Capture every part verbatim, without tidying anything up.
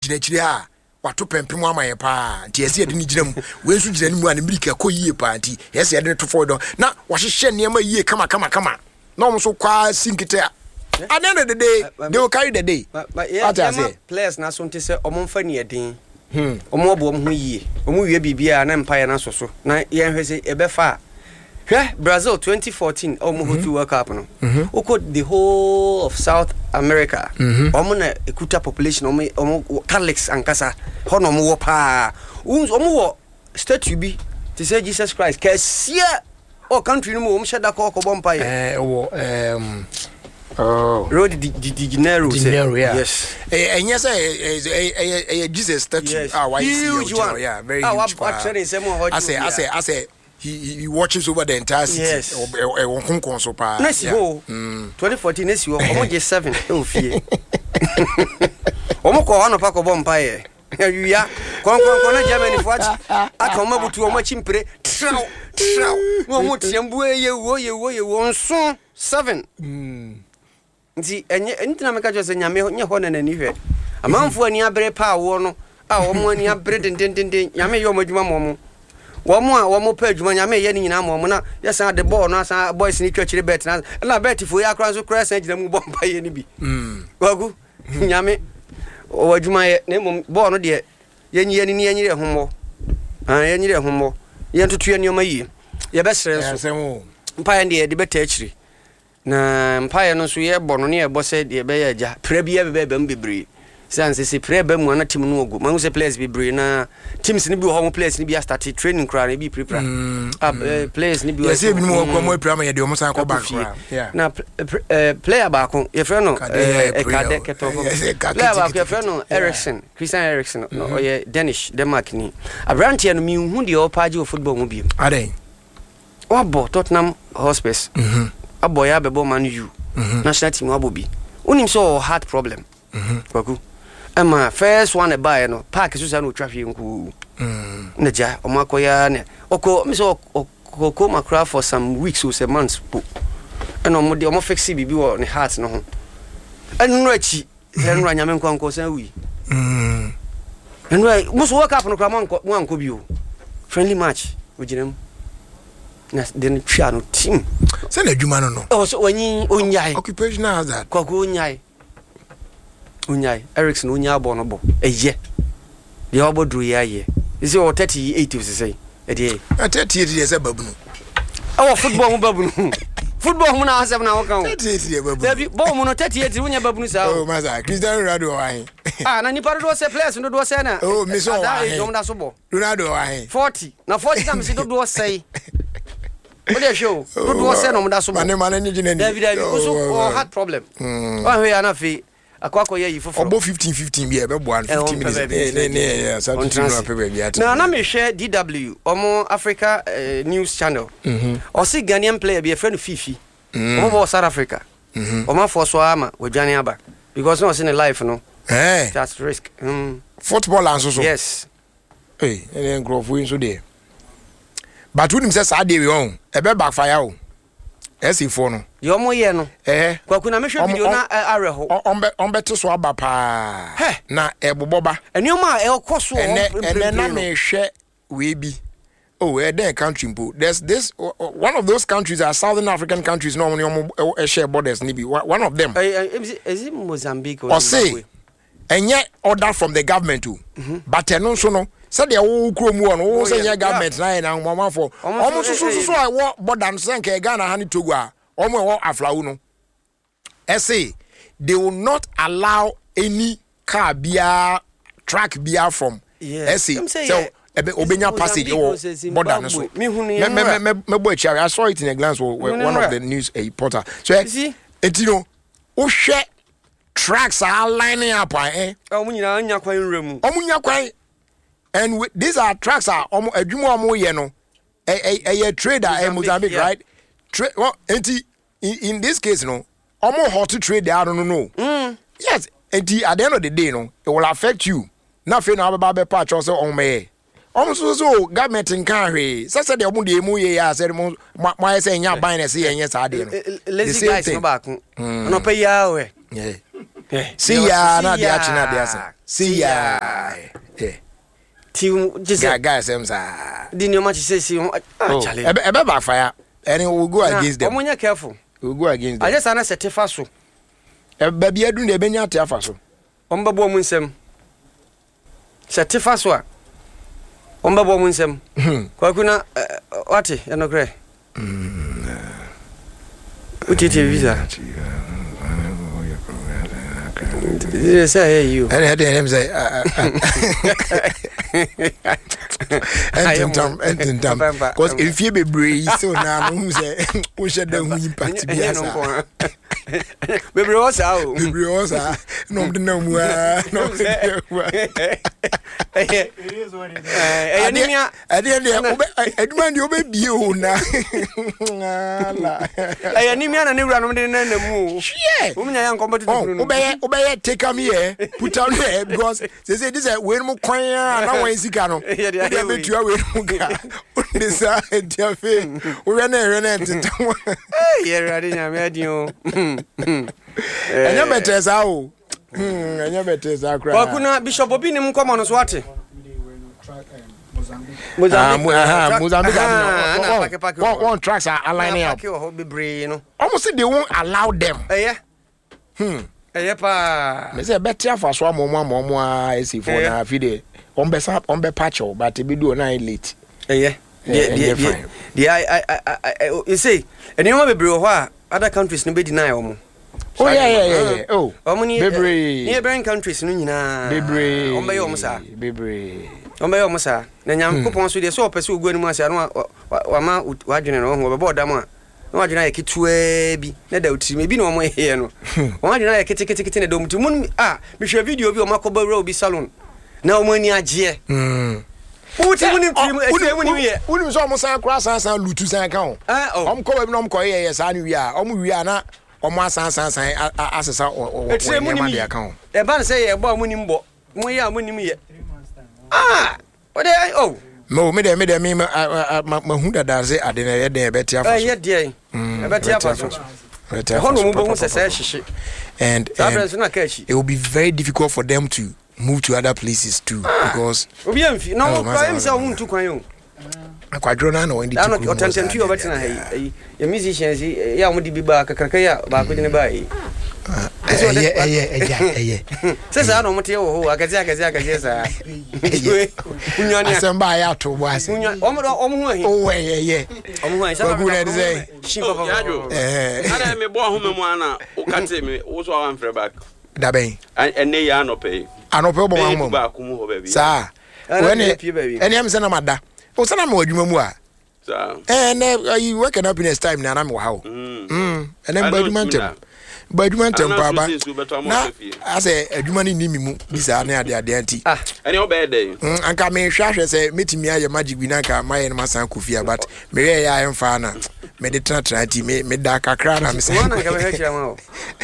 Jinachiri ha wato pempem amaye pa nti ese yede ni ginam we nso gina ni mu an milk akọ yie pa nti ese yede to for do na wahehye niam yie kama kama kama na omo so kwa sinkite at the end of the day they will carry the day but yeah players na so nti se omo mfa ni edin hmm omo obo omo yie omo wie bibia na empire na so so na ye hwese e be fa hwe Brazil twenty fourteen omo hotu World Cup no oko the whole of South America omo na ekuta population omo omo Catholics ankasa hono omo wo pa omo wo statue bi to say Jesus Christ kasia o country no mo omo sheda ko ko bompa ye eh wo um oh road di di Janeiro yes eh enye say eh eh Jesus statue ah why huge one yeah very huge I say I say I say he he watches over the entire city yes e won kon so pa nesi ho twenty fourteen nesi ho omo je seven e o fie omo ko wano pa ko bompa ye ya kon kon kon Germany fwachi aka omo butu omo chimpre traw traw omo tiambu ye wo ye wo ye wo nso seven nti enye entina meka jo se nyame nye ho na nani hwe amanfo ani abre pa wo no a omo ani abre dendendenden nyame ye omo adwuma mo Womo a womo pa adwuma nyame ye ni nyina mo na yesan de ball no asan boys ni twachire bet na na bet fo ya kran so kra san gina mu bomba ye ni bi mm wagu nyame o adwuma ye na mo ball no de ye nyi ye ni ye nyire hommo ah ye nyire hommo ye ntutu ye nioma yi ye be sere so mpa ye de de beta achiri na mpa ye no so ye bɔ no ne ye bɔ se de be ye ja pra bi ye be be mbebri sanse se pre ba mu na team no ogu man say players be bre na teams ni bi ho mo players ni bi start training kra na bi prepare ah players ni bi yes e bi mo ko mo prepare ma ye de o mo san ko back kra na player ba ko ye friend no e kade ketofo player ba ko ye friend no Eriksen Christian Eriksen no ye Danish Denmark ni abrantia no mi hu de o page o football mu bi aden wabo Tottenham Hotspur mhm abo ya bebo Man U national team wabo bi unim so heart problem mhm kwaku Emma first one buy no park so say no traffic nku mm na ja o makoya ne oko me so oko makra for some weeks or some months po eno mo de o mo fix bibi wo ne heart no ho enu achi enu anyame nko nko san wi mm enu mo so work up no kra mo nko mo nko bi o friendly match oginem na den twa no team say na adwuma no no o so wanyi onyai occupational hazard kwako onyai Unyai Eriksen unya bono bo eye de obodru ye aye isi o thirty-eight we say e de thirty-eight dey say babunu awo football mu babunu football mu na asem na wokan thirty-eight dey babunu debi ball mu no thirty-eight unya babunu sa oh masa Cristiano Ronaldo wa hin ah na ni pa do say players no do say na oh me so wa hin da so bo Ronaldo wa hin forty na forty time si do do say what dey show do do say no da so bo mane mane ni gina ni David David also heart problem oh we ana fi akwako ye yifofo obo fifteen fifteen bi e be bo fifteen minutes ne ne yeah something no paper bi at na na me share D W omo Africa news channel mhm o si Ghanaian player bi e friend Fifi omo bo South Africa mhm omo for so ama wadwane aba because no see in life no eh that's risk mm football and so so yes eh en growth we so there but when him say sad day we on e be backfire o esi for no yo mo ye no eh kwaku na me hwe video na areho on be on be to so aba pa na e boboba enioma e okoso ene na me hwe we bi oh e den country mpo there's this one of those countries are southern African countries no e share borders ni bi one of them is it Mozambique or say enye order from the government too but eno so no say dey wo kro mu ono wo say government na na mama for omo so so so I wo border so nke Ghana ha ni Togo a omo e wo aflawo no I say they will not allow any car bia truck bia from I say so ebe obenya passage wo border no so me me me me bo achi I saw it in a glance one of the news a reporter so etino wo hwe tracks are lining up eh omo nyina anya kwan nremu omo nya kwan. And with, these are tracks are almost a jumo mo ye no a a a trader in Mozambique, yeah. Right? Tra- well, in, in this case, no, almost hot to trade there. I don't know. Mm. Yes, and at the end of the day, no, it will affect you. Nothing about the patch also on me. Almost so government in country. So said the Mundi Muye, I said, my saying, you're buying a sea and yes, I did. Let's see, guys, no back. No pay ya. Yeah. See ya, na dia chi na dia sa. See ya. Eh. Ti just guys em sa. Di no match say see ah challenge. E be backfire. And we'll go against them. Omonya careful. We'll go against them. I just ana set fa so. E ba bia du na be nya tia fa so. Omba bo mu nsem. Set fa so a. Omba bo mu nsem. Kwa kuna wate ya no kre. Mm. Utiti visa. Yes, I hear you. And I had him say, Enten Tam, because if you be brave, so now who say, we should do impact. Baby Rosa, baby Rosa, no, no more. It is what it is. I didn't I demand your baby. I anemia and never run in the move. Yeah, women are uncomfortable. Obey, take me here, put on here because they say this is a win more choir and I want to see Cano. Yeah, I bet you are with this. Dear Finn, we ran a run at the yeah, I didn't have you. And your better as how. And your better as how. Wakuna Bishop Obinim come on us what? Mozambique, Mozambique, one tracks are aligning up. Almost they won't allow them. Yeah. Hmm. Yeah, me say better for so mo mo mo I see for na fide. On be on be patch but e be do na late. Yeah. Yeah, yeah. I I I you see, and you be bro ho other countries no be deny omo. Oh yeah yeah yeah yeah. Oh. Omo ni neighboring countries no nyina. Bebre. On be omo sa. Bebre. On be omo sa. Na nyam kopon so de so opese ogu animu ase no wa ma wa dwene no ho be boda mo a. No adwena ye ketue bi na da utimi bi na omo he no. O adwena ye kete kete kete na do mutum ah me hwe video bi o makoba wura obi salon. Na omo ani agye. Mm. Uti woni trim e woni ye. Woni so omo san kra san san lutu san kan o. Omo ko bi na omo ko ye ye san wi a omo wi a na omo san san san asesa o o ma de kan o. E ban say ye gba omo ni mbo. Mo ye a mo ni ye. Ah! What dey oh no, me de me de me ma ma hu dada se ade na ye de be tia fa. Eh ye de. E be tia fa so. Hono mo bo hu se se hihye. And it will be very difficult for them to move to other places too because obi amfi no kwa say hu ntu kwan yo. Akwadro na na won di tu. Na no otantantu obetina hai. Ye musicians ya mo di bi ba kakraka ya ba ko dine ba yi. Eh eh eh eh eh. Sasa no mote wo ho akazi akazi akazi sa. Unyani asamba ya to bo ase. Unyani omo omo hu ahi. Oh eh eh. Omo hu ahi sa ba na say. Shinko papa. Eh. Ana me bo ho me mu ana o kate me wo so wan frɛ back. Da ben. Enne ya no pay. Anope bo wan mo. Ba ku mu ho ba bi. Sa. When any am say na mada. O sana me wadwuma mu a. Sa. Eh na you waking up in this time na na me wa ha o. Mm. And then badwuma ntem. Badwuma ntem pa ba. Na ase adwuma ni nimi mu bisa na ade ade anti. Ah. Any obey dey. Mm anka me hwahwe say metimi aye magic bi na ka maye na masan kofia but me we ya emfa na me de tratra anti me me da kakra na me say. Wana ka me hwachira ma o.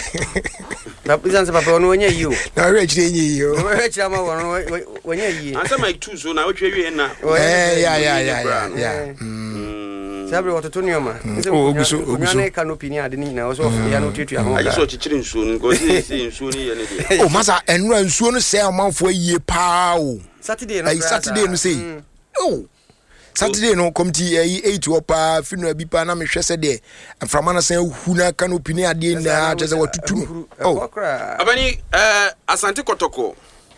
Na bizanse papa ono onye yi o. Na we hwachira yi o. We hwachira ma wono onye yi. Ansa Mike two so na we hwe wie na. Eh ya ya ya ya. Mm. Sabre watoto nyoma. O oguso oguso. Na canopy ni ade ni na so ya no tutu ya ho. Ayi so chichiri nsuo ni go si si nsuo ni ye ne de. O masa enura nsuo no se amanfo yie pa o. Saturday no. Ayi Saturday no say. Oh. Saturday no committee ayi eight opa finu abi pa na me hwe se de aframa na san hu na canopy ni ade na chese watutu. Oh. Abani eh Asante Kotoko.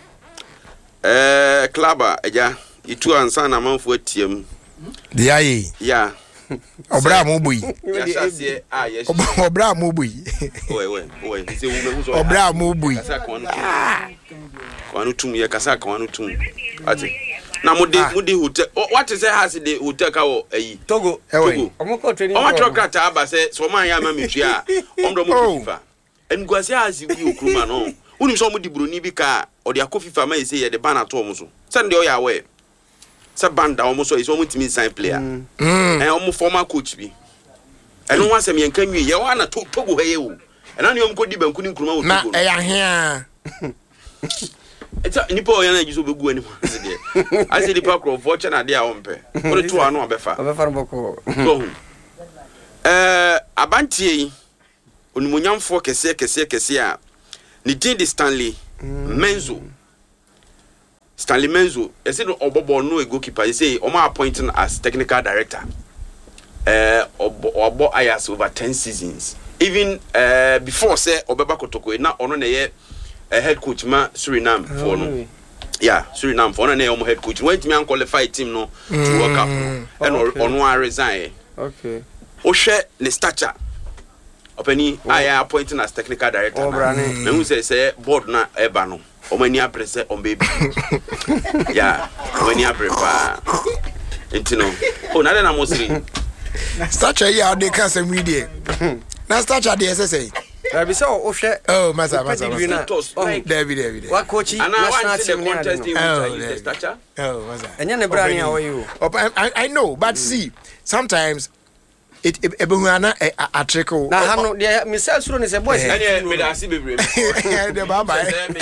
Eh klaba eja itu ansa na amanfo atiem. De ayi. Yeah. Obra mo boy. Yasase ah yes. Obra mo boy. Owe we, owe. Se wo me wo. Obra mo boy. Kasa ko anu. Kwanu tum ye kasa ko anu tum. Ati. Na mo de mo de hotel. What is has the hotel ka wo ayi. Togo. Togo. Omo ko training. Omo trokrata aba se so man ya ma metua. Omdo mo fifa. Enguase has wi okruma no. Unim so mo di broni bi ka o de akofifa ma yese ye de bana to omo so. Send de o ya we. Banda almost is almost team sign player. Mm. And almost former coach be. I don't want some young can you want to talk to you. And I knew could even couldn't come out. I here. It's a Nipo and I used to go anymore. I said the park of fortune at their own pay. What two are no befa. Go. Uh Abanti Unimunian for Kessia Kessia Kessia. Nidin di Stanley Menzo. Stanley Menzo, I said Obobo no a goalkeeper. You say Oma appointing as technical director. Uh Obo Ayas over ten seasons. Even uh before say Obeba Kotoko, now on a head coach ma Suriname for no. Yeah, Suriname for no head coach. Wait me and qualify team no to work up and on one resign. Okay. Oshe the stature. Openi I appointing as technical director. Oh, Brani. Me who say say board na eba no. Omani aprese on baby. Yeah, omani aprepa. Intino. Oh, na na mostly. Stature ya de ka sem media. Na stature de S S A. I be so Oshe. Oh, masa masa. Oh, David David. What coach national team contest team with stature? Oh, masa. Enya ne Brani how are you? I I know, but see, sometimes it ebuhana a trickle. Na hanu dia misal suro ne se boys. Anya me da si bebre. The baba.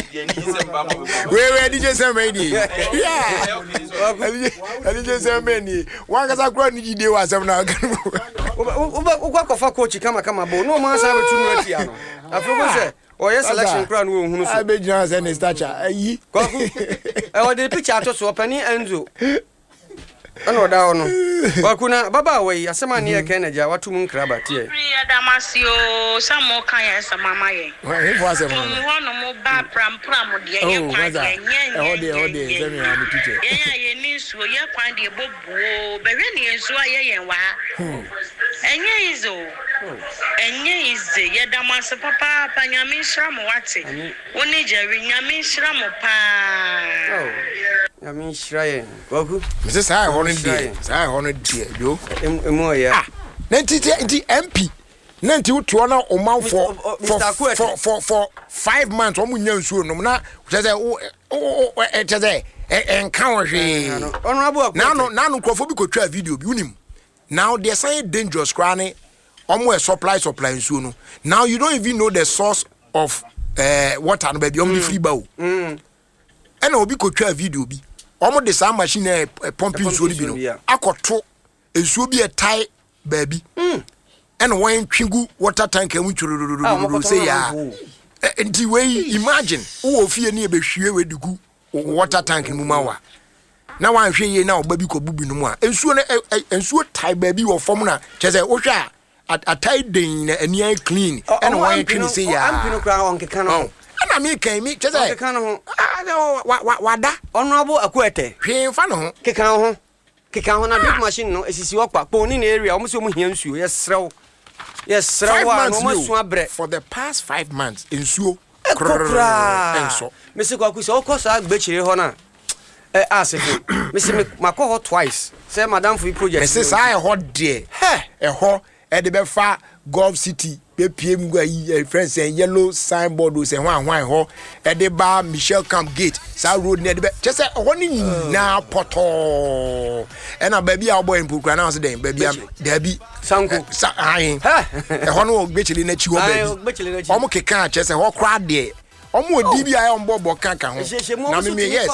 We we D J Semeni. Yeah. D J Semeni. One kasa kro ni gide wa asem na kan. Uba ukwa kofa coach kama kama bo. No man say betu no atia no. Afro say o yes selection kra no ohunu so. Abejina say ne stature. Ayi. Kwaku. E o de picture to so pani Enzo. Ano da ono. Wakuna baba we asema ne yake na ja watu mun kraba tie. Priya damasio samo kan ya sama ye. He for asem. Mu hono mo ba pram pram de ye kwan ye nye. E ho de ho de say me am teacher. Ye ya ye ni nsuo ye kwan de bobuo. Be hwe ne nsuo ye yen wa. Enye izo. Enye ize ye damas papa pa nyame nhra mo wate. Woni jeri nyame nhra mo pa. Oh. Nyame nhra ye. Kwaku. Mrs. Sai hono die. Sai hono die yo. Emu ya. Ah. Nenti nti M P. Nenti utu na o man for for for for for five months omu nya nsuo no na tese o o tese enka wo hwe. Honorable. Na no na no krofo bi ko twa video bi unim. Now they're saying dangerous cranny. Almost supply supply nsuo no. Now you don't even know the source of uh water no baby only free bow. Mm. And obi ko twa video bi. Omo de sa machine e pumping nsuo bi no. Akoto nsuo bi e tie baby. Mm. And when twigu water tank e nwururu say ya. Enti we imagine wo fie na e behwie we digu water tank mu mawa. Na wan hwe ye na obabi ko bubu no mu a ensuo na ensuo tai baby wo fom na chese wo hwa atai den na ani clean and wan twi say ya ampino kra on keka no ana me kan mi chese keka no wa wada honorable akwete hwe mfa no ho keka ho keka ho na big machine no esisi okpa poni na area omo se omo hia nsuo yesrew yesrew wa no mo su abre for the past five months ensuo kra enso me se kwa kuso okoso agbechire ho na eh asefo me se makọ ho twice say madam for project me se say ho de eh ho e de be fa Gulf City be pm go yi friends and yellow signboard o se hwan hwan ho e de ba Michelle Camp Gate sa road ne de be che se ho ni na poto e na ba bia boy impukra na so den ba bia da bi sanko sa ayin e ho no gbechile na chi ho ba bi omo keka che se ho kra de omo odi bia e mbo bo kanka ho na me yes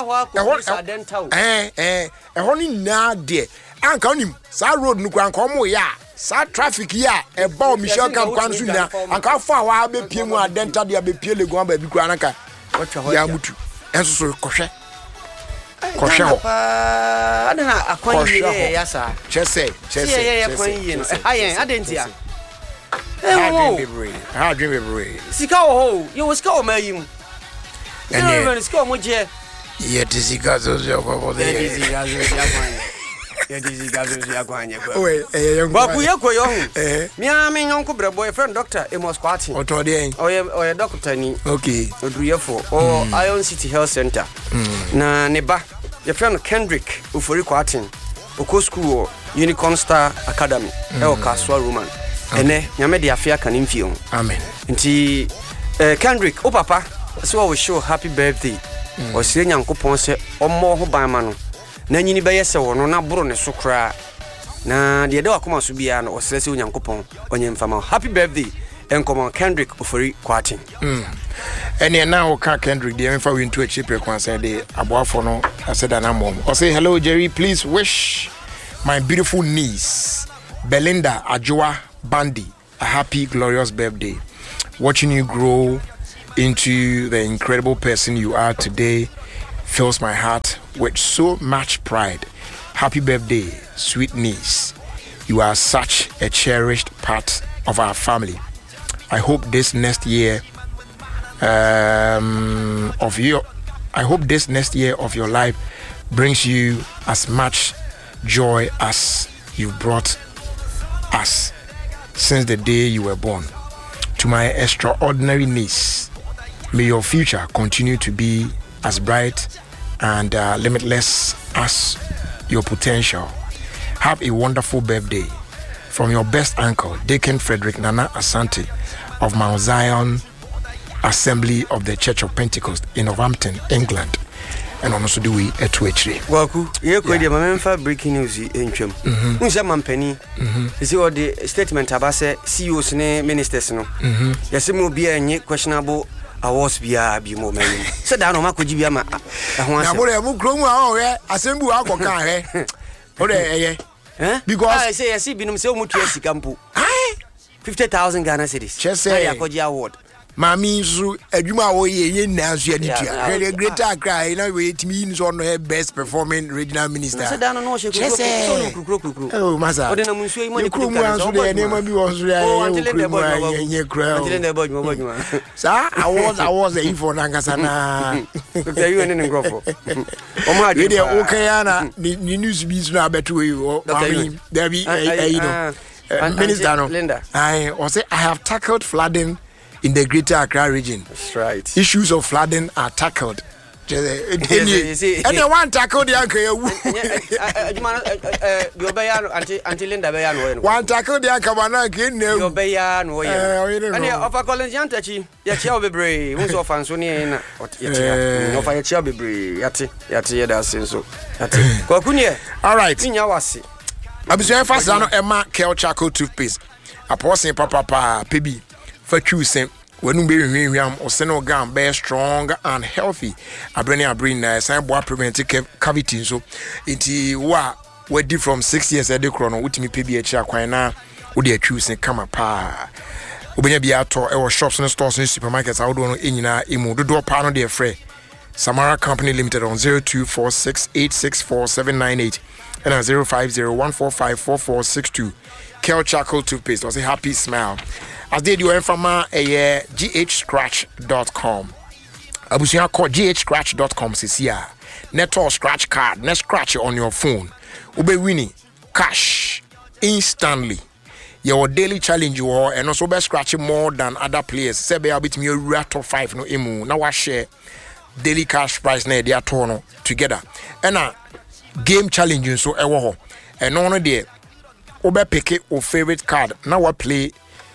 eh eh e ho ni na de anka onim sa road nu kwa anka omo ya sa traffic ya e ba Michelle Camp kwan su na anka fa wa be pie mu adenta de be pie legon ba bi kwa anka ya mutu enso so kohwe kohwe ho adana akwan ye ya sa chese chese ye ye akwan ye no ayen adentia ha dream baby ha dream baby sika ho yo sika o mayim ene no sika o mo je ye tisika zo zo ko de ye tisika zo ya kwan ye tisika zo ya kwan ye kwa we eh yo ba ku ye ko yo eh mi a me nyonko brebo friend doctor Amos Kwati o to de o ye o ye doctor ni okay odruyefo o Iron City Health Center na ne ba ye friend Kendrick Ufori Kwati oko school Unicorn Star Academy e o Kaswa Roman ene nyame de afia kan mfie ho amen nti eh Kendrick o papa so we show happy birthday o sire nyankopon se ommo ho ban ma no na nyini be yese wo no na boro ne sokra na de de wakoma so bia no o sire se nyankopon onye mfama happy birthday enkomo Kendrick Ofori Kwati mm ene na o ka Kendrick de mfa we into a cheap kwanse de aboafo no aseda na mom o say hello Jerry, please wish my beautiful niece Belinda Ajoa Bandi a happy glorious birthday. Watching you grow into the incredible person you are today fills my heart with so much pride. Happy birthday, sweet niece. You are such a cherished part of our family. I hope this next year um, of your I hope this next year of your life brings you as much joy as you've brought us since the day you were born. To my extraordinary niece, may your future continue to be as bright and uh, limitless as your potential. Have a wonderful birthday from your best uncle, Deacon Frederick Nana Asante of Mount Zion Assembly of the Church of Pentecost in Northampton, England. And also do we a twitch. Waku, you could have a breaking news in Chum. Who's a man penny? You see what the statement about C E Os and ministers. No, yes, it will be a questionable. I was be a be more man. Sit down on Marco Gibiama. I want to move Chrome. Assemble alcohol car. Because I say, I see Binum so much to Campo. fifty thousand Ghana cities. Just say, I got your award. Mammy, so a Juma way in Nazia, great cry, you know, it means on her best performing regional minister. Sit down on Ocean. Oh, Massa, I didn't know you couldn't answer the name of yours. Sir, I was, I was a info Nangasana. You and in Grofo. Oh, my dear, okay, Anna, the news beats now better you. There be a minister, Linda. I was I have tackled flooding in the Greater Accra region. That's right. Issues of flooding are tackled. And the one tackled the uncle. One tackled the uncle. Your bayan, and of a college yantachi, Yachia be brave, who's of Ansonian or Yachia be brave, Yati, Yati, that's so. All right. In Yawasi. I was very fast on Emma Kel Charcoal toothpaste. A portion papa pa, P for choosing when you be Miriam or Seno Gam, bear strong and healthy. I bring a brain, uh, some boy preventive cavity. So it's what we did from six years at the chrono, with me P B H Aquina, would you choosing come a pa? Ubenya Biato, our shops and stores and supermarkets, I would want to in a imo, the door panel, dear Frey. Samara Company Limited on zero two four six eight six four seven nine eight and on zero five zero one four five four four six two. Kel Charcoal toothpaste was a happy smile. As did you from a g h scratch dot com. Abusia call g h scratch dot com sisia. Neto scratch card, net scratch on your phone. Ube winning cash instantly. Your daily challenge you are and also be scratching more than other players. Say be a bit me a top five no emu. Now I share daily cash price na dia tono together. And a game challenge so e wo ho. And no there Obe pick your favorite card. Now we play.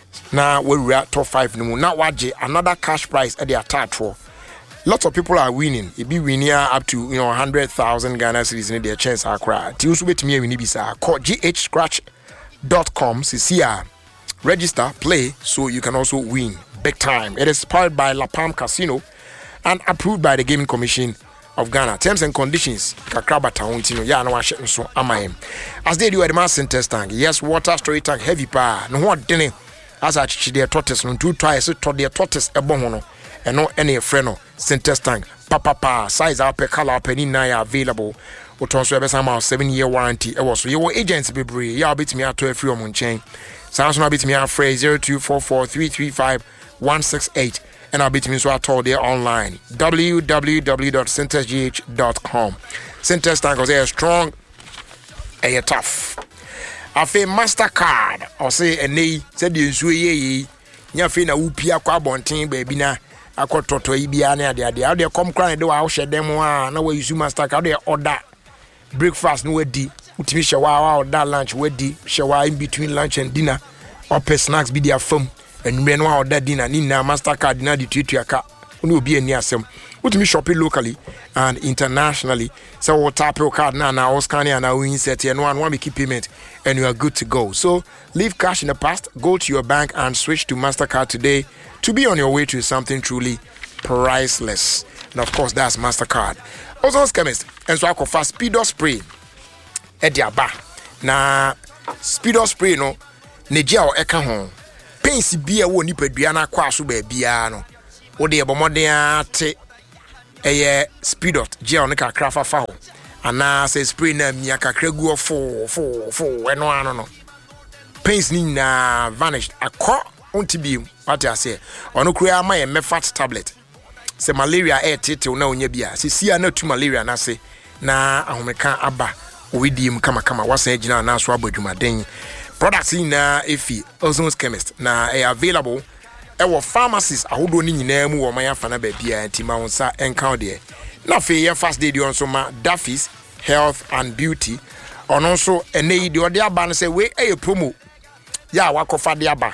Now we are top five. Now we another cash prize at the attack for. Lots of people are winning. It be winning up to you know one hundred thousand Ghana cedis in their chance. I cry. Tiusu bet me we bisa. Call g h scratch dot com. See register, play, so you can also win big time. It is powered by La Palm Casino and approved by the Gaming Commission of Ghana. Terms and conditions kakraba tawuntino ya na wahye so amahem as they do at the mass center tank. Yes, water storage tank heavy pa no ho dene as a chichi de tortoise no two twice to the tortoise ebon ho no eno ene frɛ no center tank papa pa size up color up ni na ya available otonso ebe sama seven year warranty e was so your agents bebre ya betimi ato afri omo nchen sanso na betimi afrɛ zero two four four three three five one six eight. And I'll be to me so I told you online w w w dot centers g h dot com. Centers tank was a strong a tough. I feel MasterCard or say a nay said you swear ye Yafina Upia Quabontin baby na I caught Toto Ibiana the idea. How they come crying do I share them one no way you MasterCard they order breakfast no di utimi shawa or that lunch we di shawa in between lunch and dinner or pay snacks be their phone. And men wa order dinner ni na MasterCard na di tutu aka oni obi ani asem utimi shop locally and internationally so what tap your card na na scan and na we insert and one one make payment and you are good to go. So leave cash in the past, go to your bank and switch to MasterCard today to be on your way to something truly priceless. And of course that's MasterCard. Ozon's Chemist and so I call fast Speedo spray e dia ba na Speedo spray no negia o eka ho pensi bia wo nipadua na kwa so ba bia no wo de bomodea te eye speedot gel ne kakra fa fa ho ana say spray na mia kakra gu fo fo fo eno ano no pains ni na vanished akọ onti bi what I say ono kura ma ye mefat tablet se malaria e tete na onya bia se sia na tu malaria na se na ahomeka aba owedim kama kama wasa agina na so abadwumaden products na efi Ozon's Chemist na e available e wo pharmacies ahodo ni nyina mu wo man afa na ba bia antima wonsa enka de na fe ye fast day on so ma Duffy's Health and Beauty ono so ene de ode aba no se we e promo ya wakofa de aba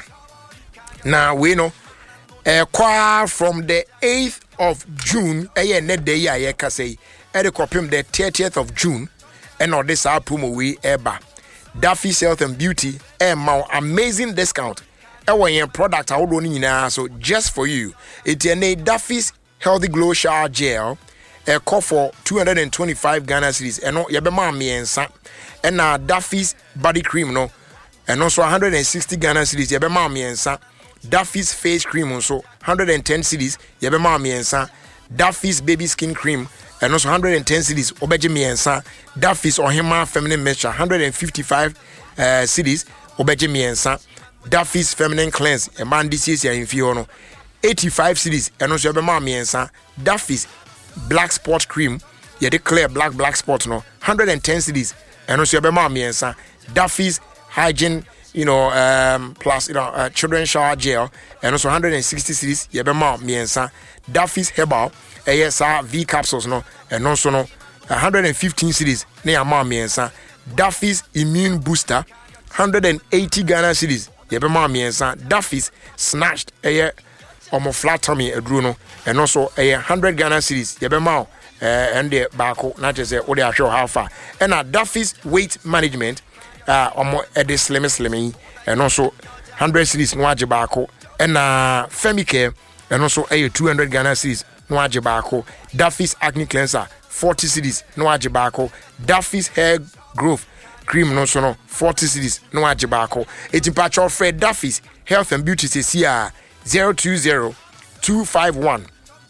na we no eh kwa from the eighth of June eh ne day ya ye ka say e de kopim the thirtieth of June and all this our promo we eba Duffy's Health and Beauty eh ma amazing discount e won your product ahodo ni nyina so just for you it ene Duffy's Healthy Glow Shower Gel a call for two hundred twenty-five Ghana cedis and no yebema miensa and na Duffy's body cream no and also one hundred sixty Ghana cedis yebema miensa Duffy's face cream also one hundred ten cedis yebema miensa Duffy's baby skin cream and also one hundred ten cedis obeje miensa Duffy's Ohima feminine mixture one hundred fifty-five uh, cedis obeje miensa Duffy's feminine cleanse a man this is in Fiono eighty-five cedis and also yebema miensa Duffy's black spot cream yeah declare black black spot no one hundred ten cedis and also yebema miensa Duffy's hygiene you know um plus you know uh, children shower gel and also one hundred sixty cedis yebema miensa Duffy's herbal A S R V capsules no and also no one hundred fifteen cedis na yama miensa Duffy's immune booster one hundred eighty Ghana cedis yebema miensa Duffy's snatched a omo flat tummy edru no and also a one hundred Ghana cedis yebema eh and the bako na just say o dey show how far and na Duffy's weight management uh omo e dey slim slim and also one hundred cedis no age bako and na Femicare and also a two hundred Ghana cedis no age bako Duffy's acne cleanser forty cedis no age bako Duffy's hair growth cream no so no forty cedis no age bako etimpacho Fred Duffy's Health and Beauty say here zero two zero two five one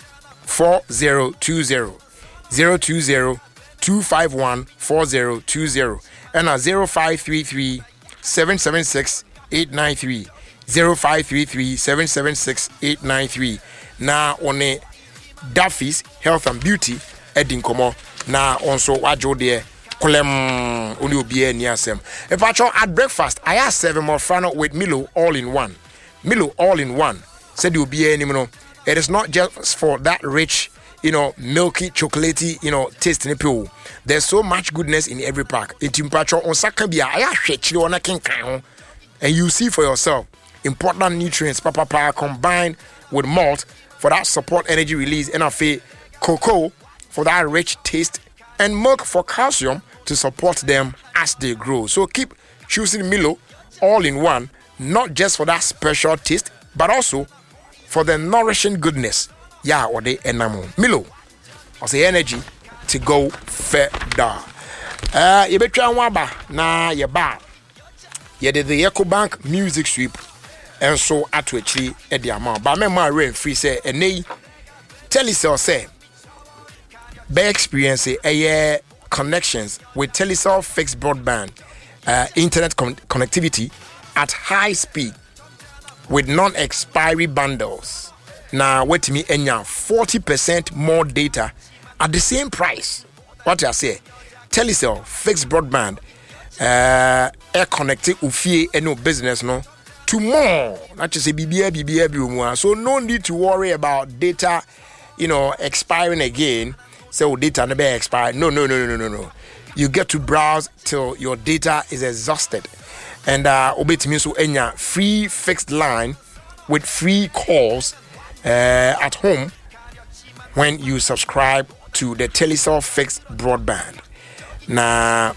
four zero two zero zero two zero two five one four zero two zero and a zero five three three seven seven six eight nine three zero five three three seven seven six eight nine three na one Duffy's Health and Beauty edin komo na onso wajo de kolem oni obi ani asem if I try at breakfast I have seven more frano with Milo all in one Milo all in one said you be any no it is not just for that rich you know milky chocolatey you know taste in people there's so much goodness in every pack it impatro on sakabia I hwechiri on kenkan and you see for yourself important nutrients papa pa combined with malt for that support energy release and afi cocoa for that rich taste and milk for calcium to support them as they grow so keep choosing Milo all in one not just for that special taste but also for the nourishing goodness yeah or the enamo Milo or the energy to go further uh you betwa waba na ye ba ye did the EcoBank music sweep and so at actually at the amount but me ma rain free say enei Telecel say by experience a year connections with Telecel fixed broadband uh, internet con- connectivity at high speed with non-expiry bundles. Now, wait me enya forty percent more data at the same price. What I say? Telecel fixed broadband uh air connected ufie eno business no to more. Not just a B B A B B A so no need to worry about data, you know, expiring again. So data never expire. No, no, no, no, no, no. You get to browse till your data is exhausted. And uh obet means so enya free fixed line with free calls uh, at home when you subscribe to the Telecel fixed broadband. Now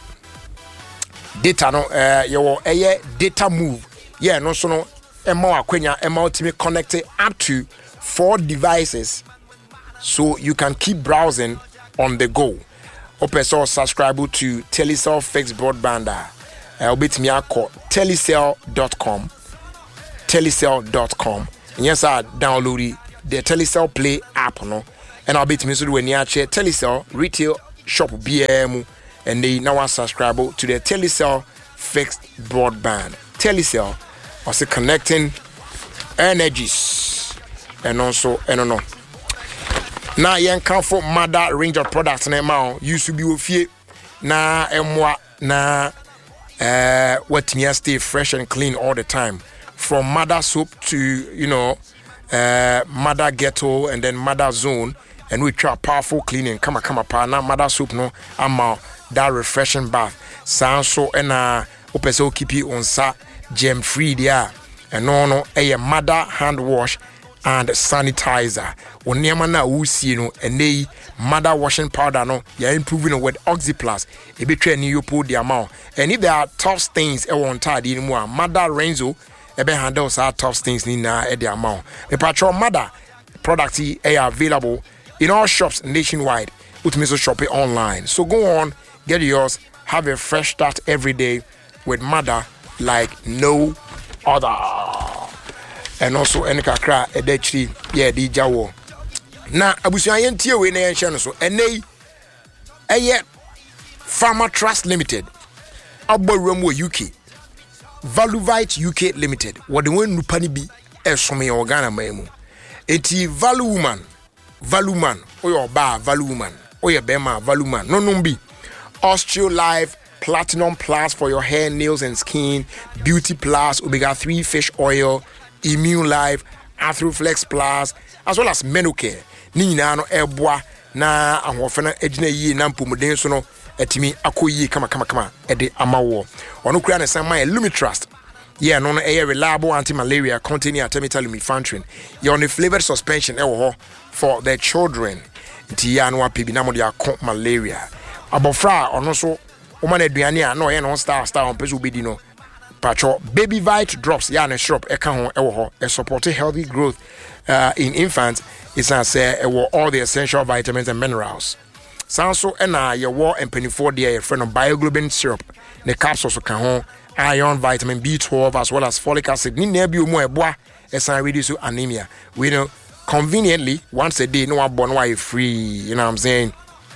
data no uh your uh, data move. Yeah, no so no emo akwenya emo ultimate connected up to four devices so you can keep browsing on the go. Open source subscribe to Telecel fixed broadband. Uh, bit me call telecel dot com telecel dot com yes I download the Telecel Play app no and I'll be to me so when you share Telecel retail shop B M and they now subscribe to the Telecel fixed broadband. Telecel also connecting energies and also and no. Now you can for mother range of products now used to be with you na emwa na uh what me stay fresh and clean all the time from mother soap to you know uh mother ghetto and then mother zone and we try powerful cleaning come come pa na mother soap no ama that refreshing bath sound so and uh opeso keep you on sa gem free there and no no a mother hand wash and sanitizer. On na usi no and mother washing powder no you're improving with Oxyplus. A bit training you put the amount. And if there are tough stains e won tadi anymore, mother Renzo ebe handles our tough stains ni na e the amount. The patrol mother product e available in all shops nationwide. Utmiso shop it online. So go on, get yours, have a fresh start every day with mother like no other. And also any kakra edechri yeah di jawo na abusuan yentie we na yenhye no so enei eye Farmer Trust Limited abawram wo U K Valuvite U K Limited what the one nupa ni bi esome organa mamu enti Value Woman Value Man oyo ba Value Woman oyo bema Value Man no no bi Osteo Live Platinum Plus for your hair, nails and skin, Beauty Plus, omega three fish oil, Immune Life, Athroflex Plus, as well as Menocare. Ni na no eboa na ahofena ejina yi na mpomuden so no etimi akoyi kama kama kama ede amawo. Ono kura na san my Lumitrust. Yeah, no no a reliable anti-malaria containing artemether lumefantrine. You on the flavored suspension ewo for the children. Nti ya no apibi na mo dia kon malaria. Abofra ono so woman aduane a no ye no star star on peso bedi no patcho baby vite drops ya na shop e ka ho e wo ho e support healthy growth uh, in infants is as say e wo all the essential vitamins and minerals sanso e na ye wo empanifo de ye friend of bioglobin syrup the capsules ka ho iron vitamin B twelve as well as folic acid ni na bi omo eboa e san reduce anemia we know conveniently once a day no one born why free you know what I'm saying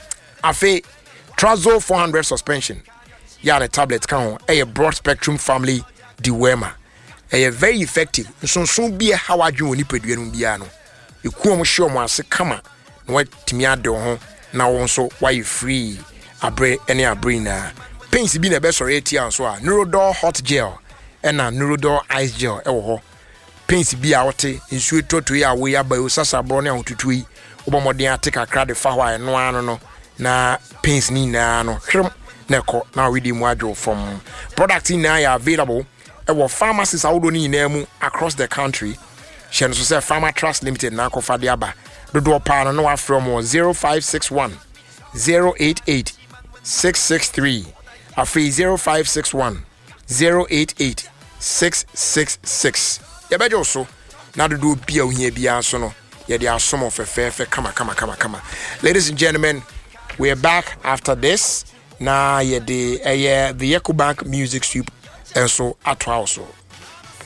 afi Trazol four hundred suspension. Yeah, the tablet can a broad spectrum family dewormer. A very effective. So soon be a how I do any peduan biano. You come show me as a kama. What Timia do home now also why you free a brain any a brainer. Pains be the best or eighty and so on. Neurodor hot gel and a Neurodor ice gel. Oh, pains be out in sweet to ya way by Sasa Bronia to tree. Obamodia take a crowd of fawa and no one no. Na pains ni na no hwem neko na we di mu from product na ya available e wo pharmacies awodo ni na mu across the country she no so say Farmer Trust Limited na ko fa de aba dodo pa no wa from zero five six one zero eight eight six six three afi zero five six one zero eight eight six six six ya bejo so na dodo bia ohia bia so no ya de asom of fefe kama kama kama kama. Ladies and gentlemen, we're back after this. Now, yeah, the uh, yeah, the EcoBank music sweep and so at also.